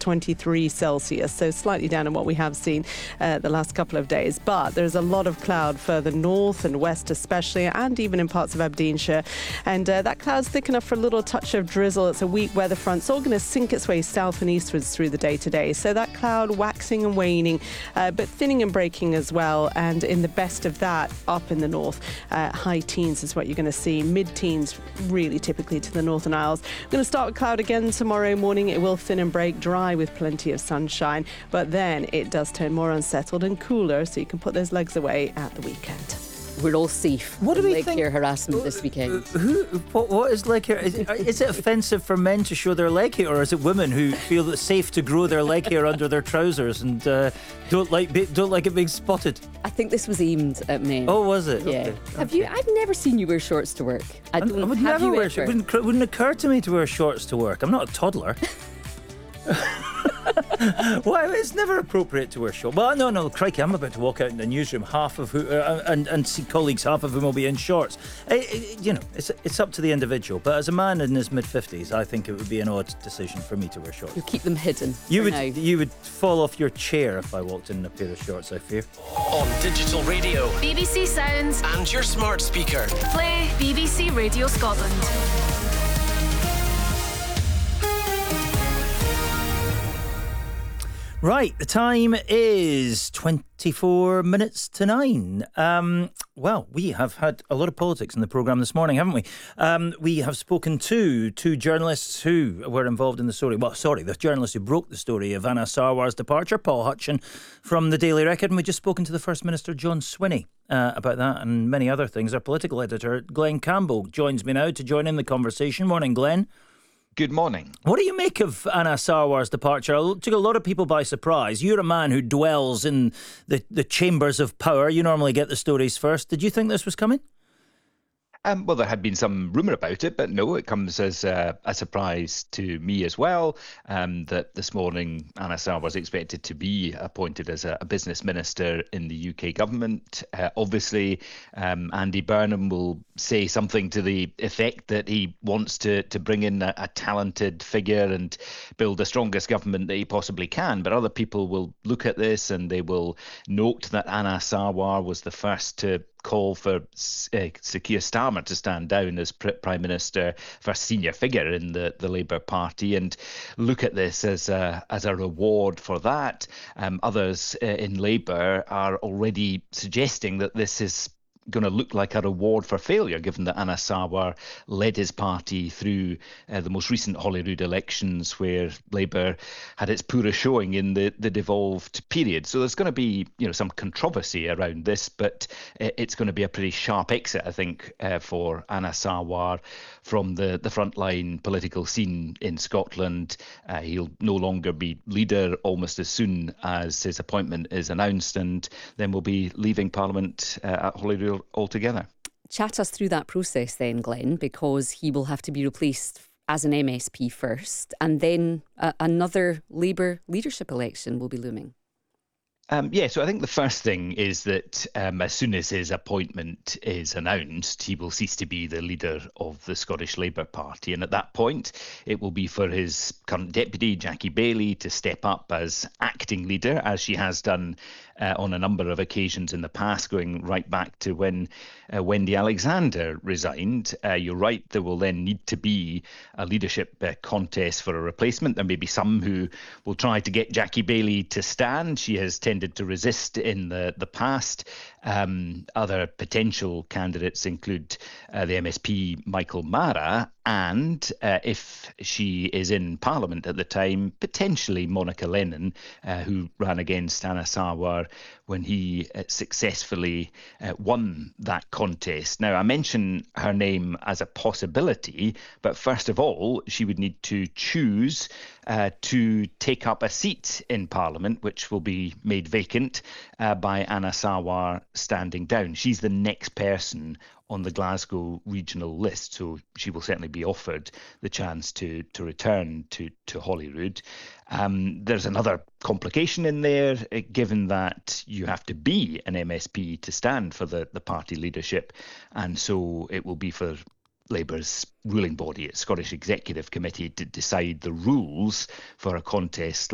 23 Celsius, so slightly down on what we have seen the last couple of days. But there's a lot of cloud further north and west especially, and even in parts of Aberdeenshire. And that cloud's thick enough for a little touch of drizzle. It's a weak weather front. It's all going to sink its way south and eastwards through the day today. So that cloud waxing and waning, but thinning and breaking as well. And in the best of that, up in the north, high teens is what you're going to see. Mid-teens, really typically to the Northern Isles. We're going to start with cloud again tomorrow morning. It will thin and break, dry with plenty of sunshine. But then it does turn more unsettled and cooler, so you can put those legs away at the weekend. We're all safe. What do we leg think? hair harassment this weekend. What is leg hair? Is it offensive for men to show their leg hair, or is it women who feel it's safe to grow their leg hair under their trousers and don't like it being spotted? I think this was aimed at men. Oh, was it? Yeah. Okay. Have you? I've never seen you wear shorts to work. I would have never you wear ever? shorts. Wouldn't occur to me to wear shorts to work. I'm not a toddler. Well, it's never appropriate to wear shorts. Well, no, crikey, I'm about to walk out in the newsroom, half of who and see colleagues, half of whom will be in shorts. It's up to the individual. But as a man in his mid-50s, I think it would be an odd decision for me to wear shorts. You'll keep them hidden. You would fall off your chair if I walked in a pair of shorts, I fear. On digital radio, BBC Sounds, and your smart speaker. play BBC Radio Scotland. Right, the time is 24 minutes to 9. Well, we have had a lot of politics in the programme this morning, haven't we? We have spoken to two journalists who were involved in the story. Well, sorry, the journalist who broke the story of Anas Sarwar's departure, Paul Hutchin from the Daily Record. And we've just spoken to the First Minister, John Swinney, about that and many other things. Our political editor, Glenn Campbell, joins me now to join in the conversation. Morning, Glenn. Good morning. What do you make of Anas Sarwar's departure? It took a lot of people by surprise. You're a man who dwells in the chambers of power. You normally get the stories first. Did you think this was coming? Well, there had been some rumour about it, but no, it comes as a surprise to me as well, that this morning Anas Sarwar was expected to be appointed as a business minister in the UK government. Obviously, Andy Burnham will say something to the effect that he wants to bring in a talented figure and build the strongest government that he possibly can. But other people will look at this and they will note that Anas Sarwar was the first to call for Sir Keir Starmer to stand down as Prime Minister, first senior figure in the Labour Party, and look at this as a reward for that. Others in Labour are already suggesting that this is going to look like a reward for failure, given that Anas Sarwar led his party through the most recent Holyrood elections, where Labour had its poorest showing in the devolved period. So there's going to be some controversy around this, but it's going to be a pretty sharp exit, I think, for Anas Sarwar from the frontline political scene in Scotland. He'll no longer be leader almost as soon as his appointment is announced, and then we'll be leaving Parliament at Holyrood altogether. Chat us through that process then, Glenn, because he will have to be replaced as an MSP first, and then another Labour leadership election will be looming. So I think the first thing is that as soon as his appointment is announced, he will cease to be the leader of the Scottish Labour Party. And at that point, it will be for his current deputy, Jackie Baillie, to step up as acting leader, as she has done on a number of occasions in the past, going right back to when Wendy Alexander resigned. You're right, there will then need to be a leadership contest for a replacement. There may be some who will try to get Jackie Baillie to stand. She has tended to resist in the past. Other potential candidates include the MSP Michael Mara, and if she is in Parliament at the time, potentially Monica Lennon, who ran against Anas Sarwar when he successfully won that contest. Now, I mention her name as a possibility, but first of all, she would need to choose to take up a seat in Parliament, which will be made vacant by Anas Sarwar standing down. She's the next person on the Glasgow regional list, so she will certainly be offered the chance to return to Holyrood. There's another complication in there, given that you have to be an MSP to stand for the party leadership, and so it will be for Labour's ruling body, its Scottish Executive Committee, to decide the rules for a contest